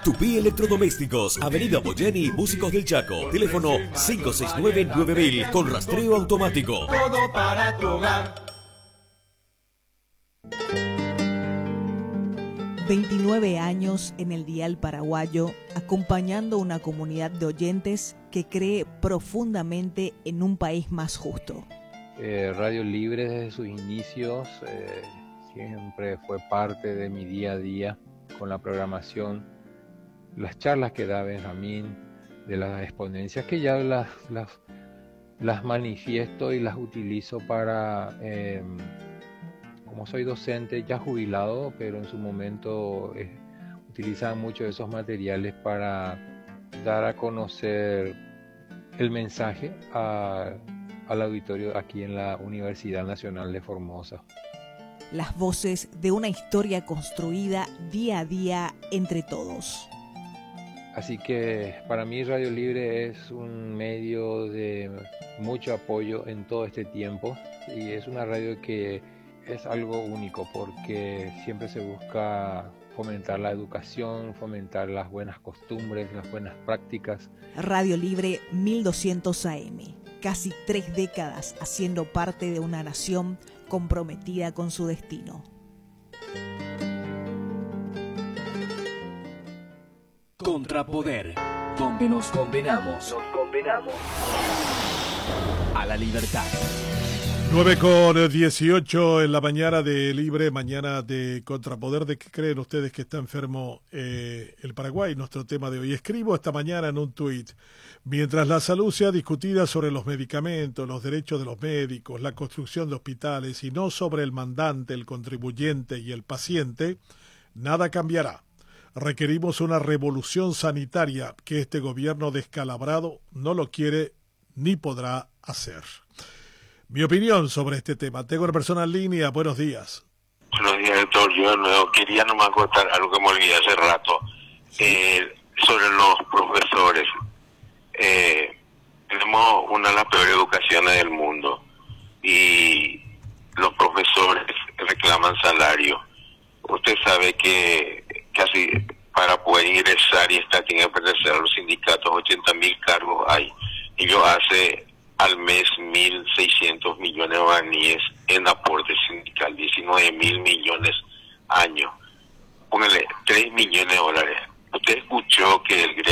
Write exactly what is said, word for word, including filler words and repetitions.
Tupí Electrodomésticos, Avenida Boyeni, Músicos del Chaco. Teléfono cinco seis nueve nueve mil con rastreo automático. Todo para tu hogar. veintinueve años en el dial paraguayo, acompañando una comunidad de oyentes que cree profundamente en un país más justo. Eh, Radio Libre desde sus inicios eh, siempre fue parte de mi día a día con la programación, las charlas que da Benjamín, de las exponencias que ya las, las, las manifiesto y las utilizo para... Eh, Como soy docente ya jubilado, pero en su momento eh, utilizaba mucho de esos materiales para dar a conocer el mensaje a, al auditorio aquí en la Universidad Nacional de Formosa. Las voces de una historia construida día a día entre todos. Así que para mí Radio Libre es un medio de mucho apoyo en todo este tiempo y es una radio que es algo único porque siempre se busca fomentar la educación, fomentar las buenas costumbres, las buenas prácticas. Radio Libre mil doscientos A M, casi tres décadas haciendo parte de una nación comprometida con su destino. Contrapoder, donde nos condenamos, nos condenamos a la libertad. nueve con dieciocho en la mañana de Libre, mañana de Contrapoder. ¿De qué creen ustedes que está enfermo eh, el Paraguay? Nuestro tema de hoy. Escribo esta mañana en un tuit: mientras la salud sea discutida sobre los medicamentos, los derechos de los médicos, la construcción de hospitales y no sobre el mandante, el contribuyente y el paciente, nada cambiará. Requerimos una revolución sanitaria que este gobierno descalabrado no lo quiere ni podrá hacer. Mi opinión sobre este tema. Tengo una persona en línea. Buenos días. Buenos días, doctor. Yo no quería nomás contar algo que me olvidé hace rato. ¿Sí? Eh, sobre los profesores. Eh, tenemos una de las peores educaciones del mundo y los profesores reclaman salario. Usted sabe que casi para poder ingresar y estar tiene que pertenecer a los sindicatos, ochenta mil cargos hay. Ellos hacen al mes mil seiscientos millones de guaraníes en aporte sindical, diecinueve mil millones año. Póngale tres millones de dólares. Usted escuchó que el